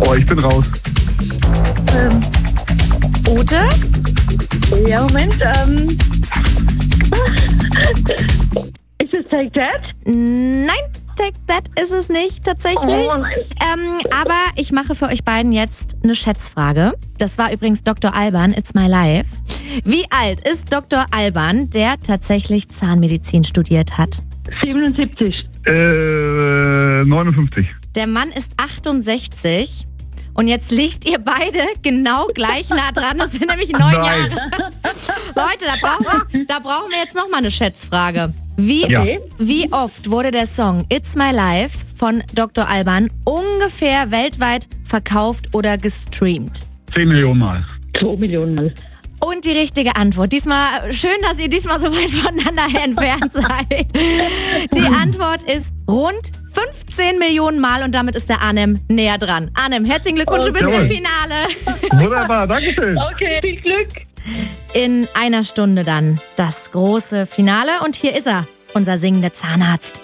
Oh, ich bin raus. Ute? Ja, Moment. Ist es Take That? Nein, Take That ist es nicht tatsächlich. Aber ich mache für euch beiden jetzt eine Schätzfrage. Das war übrigens Dr. Alban, It's My Life. Wie alt ist Dr. Alban, der tatsächlich Zahnmedizin studiert hat? 77. 59. Der Mann ist 68. Und jetzt liegt ihr beide genau gleich nah dran. Das sind nämlich 9 Jahre. Leute, da brauchen wir jetzt nochmal eine Schätzfrage. Wie oft wurde der Song It's My Life von Dr. Alban ungefähr weltweit verkauft oder gestreamt? 10 Millionen Mal. 2 Millionen Mal. Und die richtige Antwort. Schön, dass ihr diesmal so weit voneinander entfernt seid. Die Antwort ist rund 15 Millionen Mal und damit ist der Arnem näher dran. Arnem, herzlichen Glückwunsch, du bist im Finale. Wunderbar, danke schön. Okay, viel Glück. In einer Stunde dann das große Finale und hier ist er, unser singender Zahnarzt.